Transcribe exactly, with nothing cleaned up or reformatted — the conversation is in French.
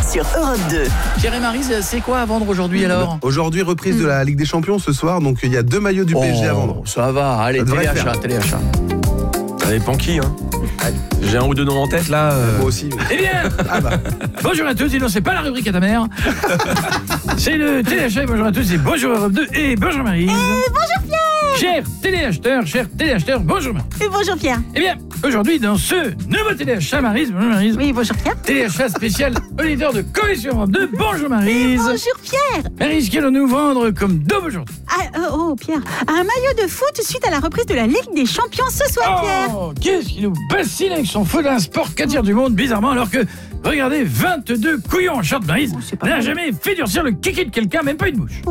sur Europe deux. Pierre et Maryse, c'est quoi à vendre aujourd'hui alors? Aujourd'hui, reprise mmh. de la Ligue des Champions ce soir, donc il y a deux maillots du oh, P S G à vendre. Ça va, allez, téléachat, téléachat. Ça dépend qui, hein. J'ai un ou deux noms en tête là. Euh... Moi aussi. Eh bien, ah bah. Bonjour à tous, et non, c'est pas la rubrique à ta mère. C'est le téléachat, bonjour à tous, c'est bonjour Europe deux et bonjour Maryse. Et bonjour Pierre. Chers téléacheteurs, chers téléacheteurs, bonjour Maryse. Et bonjour Pierre. Eh bien, aujourd'hui, dans ce nouveau téléachat, Maryse, bonjour Maryse. Oui, bonjour Pierre. Téléachat spécial auditeur de Collection Europe deux, bonjour Maryse. Et bonjour Pierre. Maryse, qu'allons-nous vendre comme dôme aujourd'hui? Ah, euh, oh Pierre, un maillot de foot suite à la reprise de la Ligue des Champions ce soir, Pierre. Oh, qu'est-ce qui nous bassine avec son foot, un sport qu'attire du monde, bizarrement, alors que, regardez, vingt-deux couillons en short, Maryse, oh, n'a jamais fait durcir le kiki de quelqu'un, même pas une bouche.